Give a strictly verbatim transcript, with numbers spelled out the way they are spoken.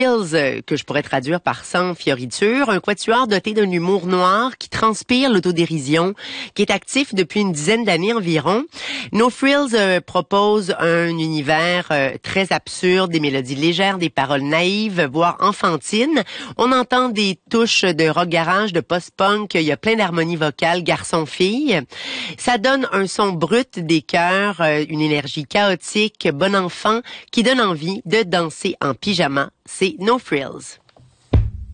euh, que je pourrais traduire par sans fioriture, un quatuor doté d'un humour noir qui transpire l'autodérision, qui est actif depuis une dizaine d'années environ. No Frills euh, propose un univers euh, très absurde, des mélodies légères, des paroles naïves, voire enfantines. On entend des touches de rock garage, de post-punk, il y a plein d'harmonies vocales garçon-fille. Ça donne un son brut des chœurs, euh, une énergie chaotique, bon enfant, qui donne envie de danser en pyjama. C'est No Frills.